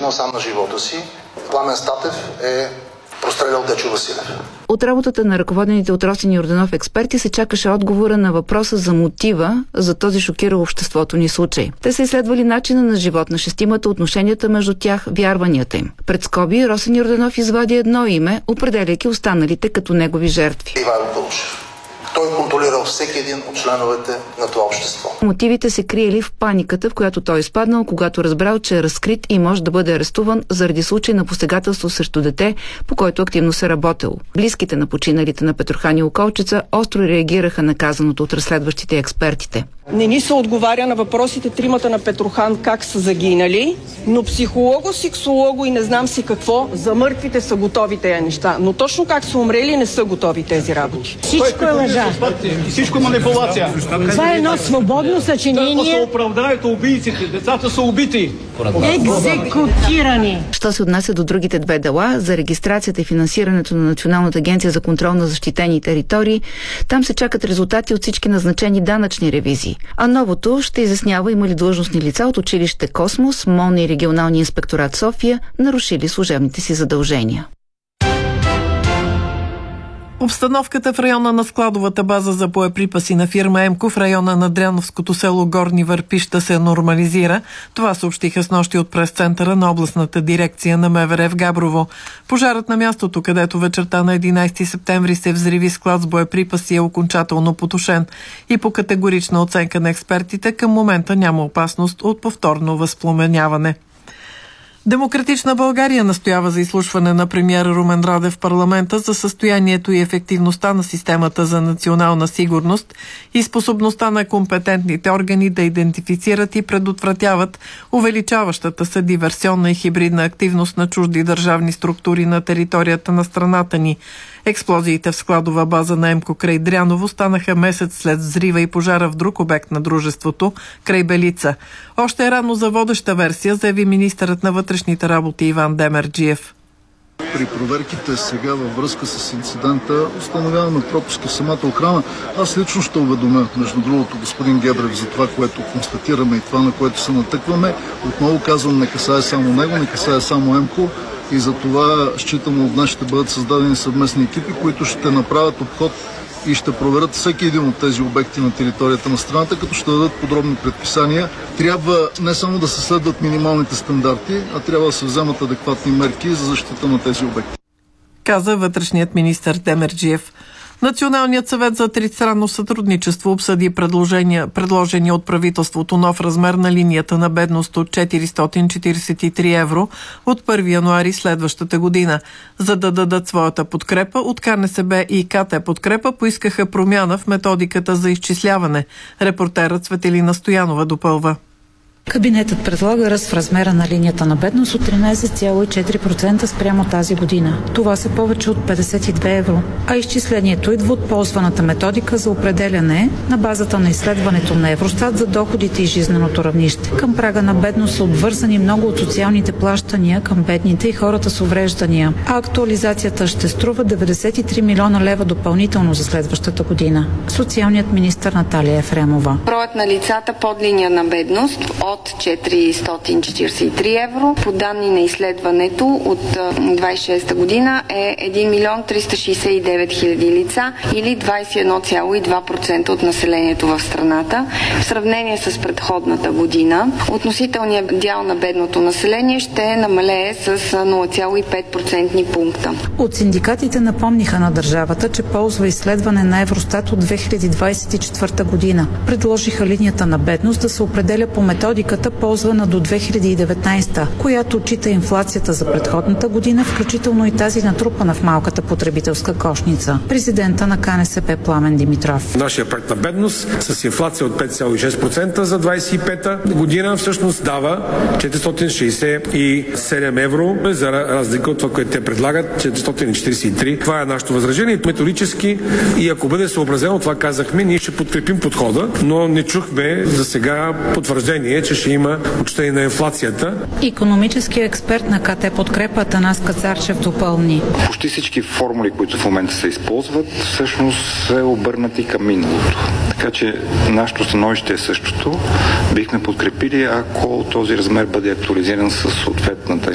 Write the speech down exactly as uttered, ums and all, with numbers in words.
свидетел сам на живота си. Пламен Статев е прострелял Дечо Василев. От работата на ръководените от Росен Йорданов експерти се чакаше отговора на въпроса за мотива за този шокирал обществото ни случай. Те са изследвали начина на живот на шестимата, отношенията между тях, вярванията им. Пред скоби Росен Йорданов извади едно име, определяйки останалите като негови жертви. Ивайло Пълшев. Той контролирал всеки един от членовете на това общество. Мотивите се криели в паниката, в която той изпаднал, когато разбрал, че е разкрит и може да бъде арестуван заради случай на посегателство срещу дете, по който активно се работело. Близките на починалите на Петрохан и Околчица остро реагираха на казаното от разследващите и експертите. Не ни се отговаря на въпросите тримата на Петрохан как са загинали, но психолого, сексолого и не знам си какво, за мъртвите са готови тези неща. Но точно как са умрели, не са готови тези работи. Всичко е лъжа. Всичко манипулация. Това е едно свободно съчинение. Да се оправдаят убийците. Децата са убити. Екзекутирани. Що се отнася до другите две дела, за регистрацията и финансирането на Националната агенция за контрол на защитени територии, там се чакат резултати от всички назначени данъчни ревизии. А новото ще изяснява има ли длъжностни лица от училище Космос, МОН и регионалния инспекторат София нарушили служебните си задължения. Обстановката в района на складовата база за боеприпаси на фирма Емко в района на Дряновското село Горни Върпища се нормализира. Това съобщиха снощи от прес-центъра на областната дирекция на МВР в Габрово. Пожарът на мястото, където вечерта на единайсети септември се взриви склад с боеприпаси, е окончателно потушен. И по категорична оценка на експертите, към момента няма опасност от повторно възпламеняване. Демократична България настоява за изслушване на премиера Румен Радев в парламента за състоянието и ефективността на системата за национална сигурност и способността на компетентните органи да идентифицират и предотвратяват увеличаващата се диверсионна и хибридна активност на чужди държавни структури на територията на страната ни. Експлозиите в складова база на Емко край Дряново станаха месец след взрива и пожара в друг обект на дружеството край Белица. Още е рано за водеща версия, заяви министърът на вътрешните работи Иван Демерджиев. При проверките сега във връзка с инцидента установяваме пропуски в самата охрана. Аз лично ще уведомя, между другото, господин Гебрев за това, което констатираме и това, на което се натъкваме. Отново казвам, не касае само него, не касае само Емко. И за това считам, от днес ще бъдат създадени съвместни екипи, които ще направят обход и ще проверят всеки един от тези обекти на територията на страната, като ще дадат подробни предписания. Трябва не само да се следват минималните стандарти, а трябва да се вземат адекватни мерки за защита на тези обекти. Каза вътрешният министър Демерджиев. Националният съвет за тристранно сътрудничество обсъди предложения, предложения от правителството нов размер на линията на бедност от четиристотин четиридесет и три евро от първи януари следващата година. За да дадат своята подкрепа, от КНСБ и КТ Подкрепа поискаха промяна в методиката за изчисляване. Репортерът Светелина Стоянова допълва. Кабинетът предлага ръст в размера на линията на бедност от тринайсет цяло и четири процента спрямо тази година. Това са повече от петдесет и две евро. А изчислението идва от ползваната методика за определяне на базата на изследването на Евростат за доходите и жизненото равнище. Към прага на бедност са обвързани много от социалните плащания към бедните и хората с увреждания. А актуализацията ще струва деветдесет и три милиона лева допълнително за следващата година. Социалният министър Наталия Ефремова. Броят на лицата под линия на бедност от четиристотин четиридесет и три евро. По данни на изследването от двайсет и шеста година е един милион триста шейсет и девет хиляди лица или двайсет и едно цяло и два процента от населението в страната. В сравнение с предходната година, относителният дял на бедното население ще намалее с нула цяло и пет процентни пункта. От синдикатите напомниха на държавата, че ползва изследване на Евростат от две хиляди двайсет и четвърта година. Предложиха линията на бедност да се определя по методика ползвана до две хиляди и деветнайсета, която отчита инфлацията за предходната година, включително и тази натрупана в малката потребителска кошница. Президента на КНСБ Пламен Димитров. Нашия проект на бедност с инфлация от пет цяло и шест процента за двайсет и пета година всъщност дава четиристотин шейсет и седем евро, за разлика от това, което те предлагат, четиристотин четиридесет и три. Това е нашето възражение. Методически и ако бъде съобразено, това казахме, ние ще подкрепим подхода, но не чухме за сега потвърждение, че ще има отчитане на инфлацията. Икономическият експерт на КТ Подкрепа Атанас Кацарчев допълни. Почти всички формули, които в момента се използват, всъщност са обърнати към миналото. Така че нашето становище е същото. Бихме подкрепили, ако този размер бъде актуализиран с съответната